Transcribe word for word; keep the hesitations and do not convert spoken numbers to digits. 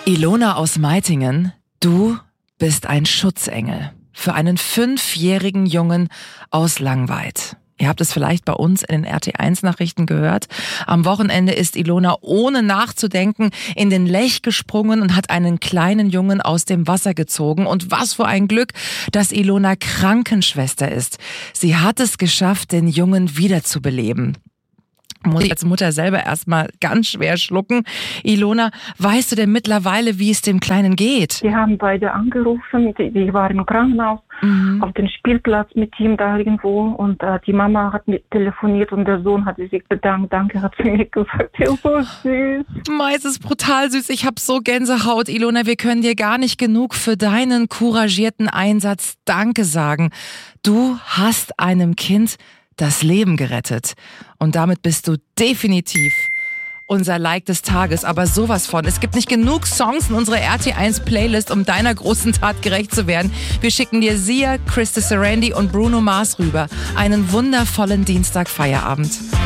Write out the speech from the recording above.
Ilona aus Meitingen, du bist ein Schutzengel für einen fünfjährigen Jungen aus Langweid. Ihr habt es vielleicht bei uns in den R T eins Nachrichten gehört. Am Wochenende ist Ilona ohne nachzudenken in den Lech gesprungen und hat einen kleinen Jungen aus dem Wasser gezogen. Und was für ein Glück, dass Ilona Krankenschwester ist. Sie hat es geschafft, den Jungen wiederzubeleben. Muss ich als Mutter selber erstmal ganz schwer schlucken. Ilona, weißt du denn mittlerweile, wie es dem Kleinen geht? Die haben beide angerufen, die, die waren im Krankenhaus, mhm. auf dem Spielplatz mit ihm da irgendwo und äh, die Mama hat mit telefoniert und der Sohn hat sich bedankt, danke, hat sie mir gesagt, ja, so süß. Mei, es ist brutal süß, ich hab so Gänsehaut, Ilona, wir können dir gar nicht genug für deinen couragierten Einsatz Danke sagen. Du hast einem Kind das Leben gerettet. Und damit bist du definitiv unser Like des Tages, aber sowas von. Es gibt nicht genug Songs in unserer R T eins Playlist, um deiner großen Tat gerecht zu werden. Wir schicken dir Sia, Krista Sarandí und Bruno Mars rüber. Einen wundervollen Dienstagfeierabend.